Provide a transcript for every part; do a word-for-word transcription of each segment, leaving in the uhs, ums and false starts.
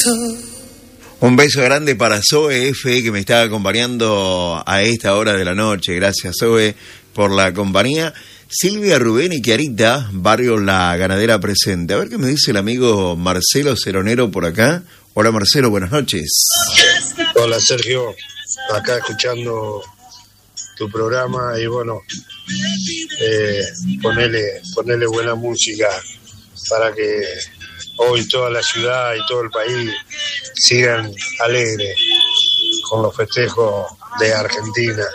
Un beso grande para Zoe F, que me está acompañando a esta hora de la noche. Gracias, Zoe, por la compañía. Silvia, Rubén y Chiarita, barrio La Ganadera presente. A ver qué me dice el amigo Marcelo Ceronero por acá. Hola, Marcelo, buenas noches. Hola, Sergio. Acá escuchando tu programa y bueno, eh, ponele, ponele buena música para que hoy toda la ciudad y todo el país sigan alegres con los festejos de Argentina.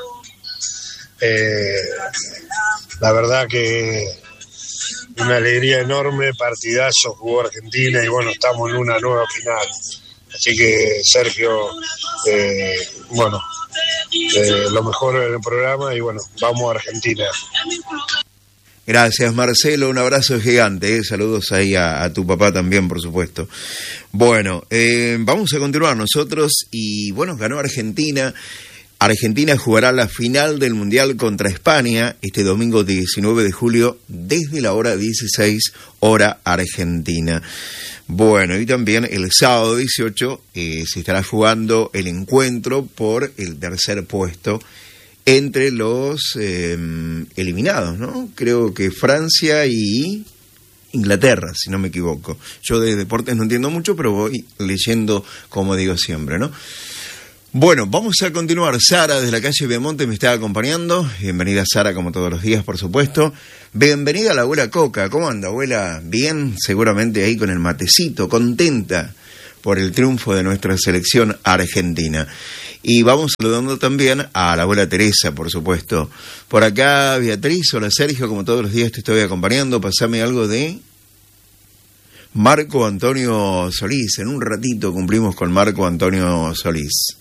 Eh, la verdad que una alegría enorme, partidazo jugó Argentina y bueno, estamos en una nueva final. Así que Sergio, eh, bueno, eh, lo mejor en el programa y bueno, vamos a Argentina. Gracias, Marcelo, un abrazo gigante, ¿eh? Saludos ahí a, a tu papá también, por supuesto. Bueno, eh, vamos a continuar nosotros y bueno, ganó Argentina. Argentina jugará la final del Mundial contra España este domingo diecinueve de julio desde la hora dieciséis, hora argentina. Bueno, y también el sábado dieciocho eh, se estará jugando el encuentro por el tercer puesto entre los eh, eliminados, ¿no? Creo que Francia y Inglaterra, si no me equivoco. Yo de deportes no entiendo mucho, pero voy leyendo como digo siempre, ¿no? Bueno, vamos a continuar. Sara desde la calle Viamonte me está acompañando. Bienvenida, Sara, como todos los días, por supuesto. Bienvenida a la abuela Coca. ¿Cómo anda, abuela? Bien, seguramente ahí con el matecito, contenta por el triunfo de nuestra selección argentina. Y vamos saludando también a la abuela Teresa, por supuesto. Por acá, Beatriz. Hola, Sergio, como todos los días te estoy acompañando. Pasame algo de Marco Antonio Solís. En un ratito cumplimos con Marco Antonio Solís.